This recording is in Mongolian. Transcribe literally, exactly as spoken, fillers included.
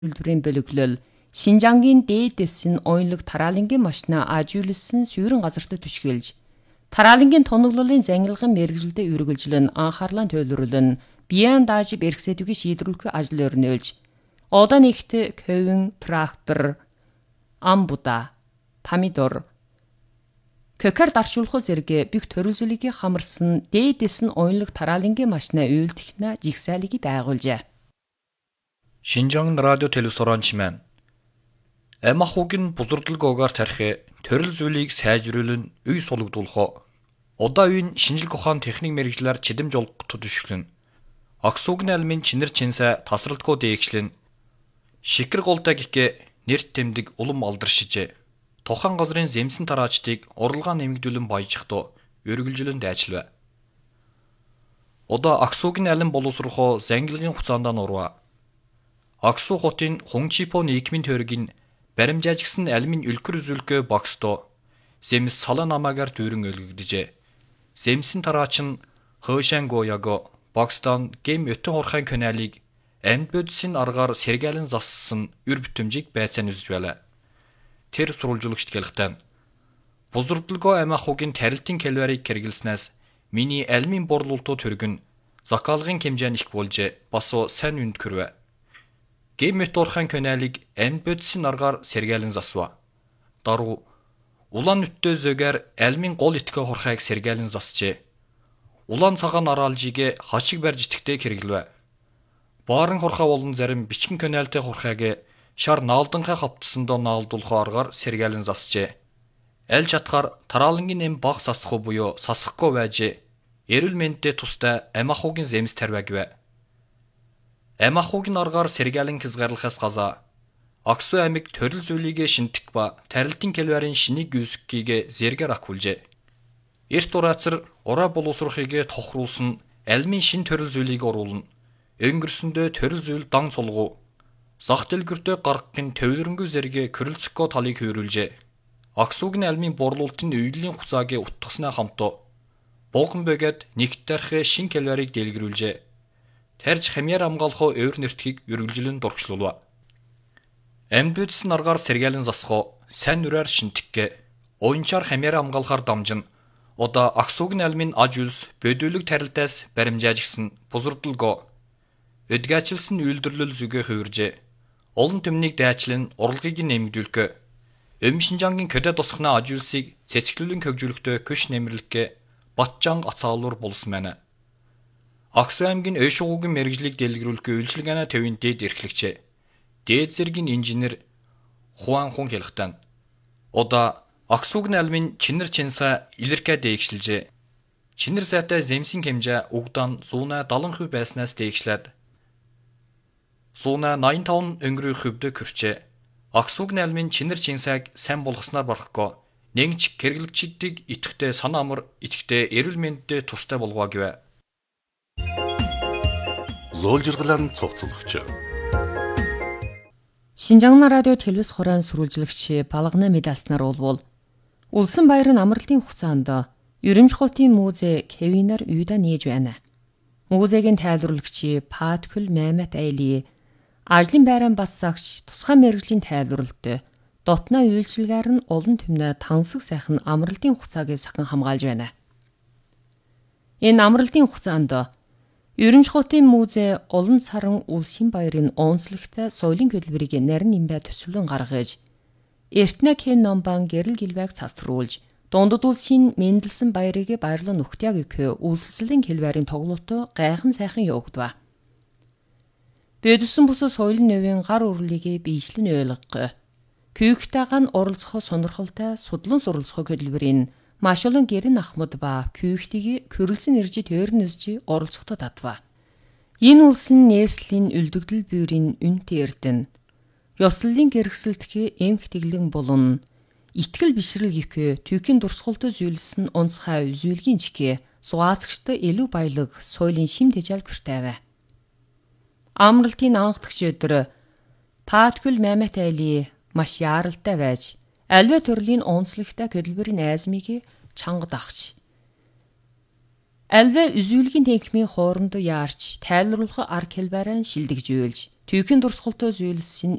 үйлдвэрийн бөлөглөл Шинжангийн дээдэс нь оюунлаг тараалангийн машина ажиулсан сүүрэн газарт түшгэлж тараалангийн тоноглолын зангилган мэрэгжилтэд үргэлжлэн анхаарлаа төлөвлөрөн биеэн дааж бэрхсэдвийг шийдвэрлэх ажил өрнөөлж одоо нэгт ковин трактор амбуда помидор көкөр даршуулах зэрэг бүх төрөлжлөгийг хамарсан дээдэс нь оюунлаг тараалангийн машина үйлдвэрнэ жигсаалыг байгуулжээ. Шинжаан радио телевизорон чимэн Эмахугийн бузурдлагуугаар тарих төрөл зүйлийг сайжруулан үе сулгдуулах удаа үеийн шинжилгээ ухаан техник мэрэгжлэр чидэмж олгоход түшиглэн Аксуугийн альмын чинэр чинсэ тасралтгүй дээгшлэн шикэр голтой гихэ нэрт тэмдэг улам алдаршижээ. Тохан газрын зэмсэн тараачдыг уралгаа нэмэгдүүлэн баяжихдоо өргөлжлөн дайчлав. Удаа Аксуугийн альм боловсрохоо зангилгын хуцаанд нурва. Аксуу хотын Хунчипо нийгмийн төрөгийн баримжаажгсан альмын үлгэр үзүүлгээ багсдоо зэмс салаа намаагаар дүүрэн өлгөгдөжээ. Зэмсэн тараач нь Хөшанго яго Багстан гэм өтөн хурхайн каналыг амьд бодисын аргаар сэргээлэн зассан үр бүтэмжийг байцаан үзэж байлаа. Тэр сурвалжуулагчд гэлхтэн бузурдлагоо Эмахугийн тарилтын калорийг хэрэгэлснээс миний альмын борлуултуу төргөн закалгын хэмжээ нь их болжээ. Басо сайн үнд көрвэ. Гэм өтөн каналыг амьд бодисын аргаар сэргээлэн засва. Дару улаан нүттэй зөгээр альмын гол итгэх хурхайг сэргээлэн засжээ. Улаан цагаан араалжигээ хашиг барьж итгэхдээ хэрэглэв. Баарын хурхай болон зарим бичгэн каналтай хурхайг шар наалданхай хавтсандоо наалдуулах аргаар сэргээлэн засжээ. Аль чатгаар тараалангийн эм баг сасхгүй буюу сасахгүй байжээ. Эрүүл мэндэд тустай Эмахугийн зэмс тарвагв. Эмахугийн аргаар сэргээлэн хязгаарлахаас газа Аксуу аймаг төрөл зүйлийг шинтэх ба тарилтын калорийн шинийг гүйсгэхийг зэргээр ахуулжээ. Эрт ураацар ураа боловсрохыг тохируулсан альмын шин төрөл зүйлийг оруулна. Өнгөрсөндөө төрөл зүйл дан цулгуу. Зах дэлгүүртээ гаргахын төвлөрөнгөө зэрэг крылцко талыг хөөрлжээ. Аксуугийн альмын борлуулалтын үйлийн хуцааг утгаснаа хамтоо бууган бөгөөд нэгт дарах шин калорийг дэлгэрүүлжээ. Тарж хамьяар хамгаалах өөр нэртгийг үргэлжлэн дургчлуулва. Амьд бодис наргаар сэргээлэн засах, сайн нүрээр шинтгэх, уянчаар хамьяар хамгаалахаар дамжин одоо Аксуугийн альмын аж үйлс бөдөлөг тарилтаас баримжаажгсан бузурдлагоо өдгөөчлсөн үйлдвэрлэл зүгээ хувиржээ. Олон төмнийг дайчлан урлагийг нэмэгдүүлэх, Эм Шинжангийн көдө тусахна аж үйлсийг цэцгэлүүлэн хөгжүүлэхдээ көш нэмэрлэхээ батчанг ацаалуур болсон байна. Аксуу аймгийн Өшгүүгийн мэрэгжлийг дэлгэрүүлэх үйлчилгээний төвийн дээд эрхлэгчээ. Дээд зэргийн инженер Хуан Хун хэлэхтэн удаа Аксуугийн альмын чинэр чинсаа илэрхэ дээгшилжээ. Чинэр сайтай зэмсийн хэмжээ угдаан зуунаа дагалан хувь байснаас дээгшлээд зуунаа найман таван өнгөрийн хувьд хүрчээ. Аксуугийн альмын чинэр чинсааг сайн болгосноор барахгүй нэгж хэрэглэгчдийг итгэхдээ санаа амар итгэхдээ эрүүл мэндэд тустай болгоо гэв. Зөөлжиргалан цогцолгоч. Шинжаан радио телевиз хураан сурвалжлагч Балгана медаснаар улвол Улсын баяр нь амралтын хугацаанд Ерөнхийлөгчийн музей Кевинар Юда нээж байна. Музейгийн тайлбарлагч Паткул Мэмет Айли ажлын байран бассагч тусгай мэрэгжлийн тайлбарлалт дотны үйлчилгээр нь олон түмнэ тансаг сайхан амралтын хугацааг сахин хамгаалж байна. Энэ амралтын хугацаанд Ерөнхийлөгчийн музей олон саран улсын баярын онцлогтой соёлын хөтөлбөрийг нарийн нэмбай төсвөлөн гаргаж Эртнэ кен номбан гэрэл гэлбэг цасруулж дундад улсын мэндэлсэн баярыг баярлан нөхдөг гэх үйлсэлэн хэлбэрийн тоглолтоо гайхан сайхан явагдав. Бэдсэн бус соёлын нөвийн гар үрлийг биечлэн ойлгох. Күйхтэйг нь оролцох сонирхолтой судлан суралцах хөтөлбөрийн маш олон гэрэн ахмад ба күйхтийг körөлсөн ирж төрн өсж оролцоход татва. Энэ улсын нээслийн үлдэгдэл бүрийн үнэтэй эрдэн ёслолын гэргсэлтх эмх тэглэн болон итгэл бишрэл гих түүхийн дурсгалтай зүйлсэн онцгой үзүүлгийн чиг сугаацгчтай илүү баялаг соёлын шим тэжаал хүртэйв. Амралтын анхдагч өдөр Паткул Мэмет Айли маш яаралтай байж альва төрлийн онцлогтой хөтөлбөрийн айзмыг чанга дагч. Альва үзүүлгийн техникийн хоорондоо яарч тайлбарлах арга хэлбэрээр шилдэгжүүлж Түйхийн дурсгалтай зүйлс шинэ